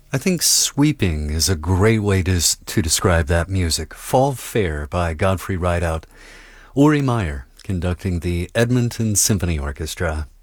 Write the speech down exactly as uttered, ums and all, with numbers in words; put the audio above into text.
I think sweeping is a great way to, to describe that music. Fall Fair by Godfrey Rideout. Uri Meyer conducting the Edmonton Symphony Orchestra.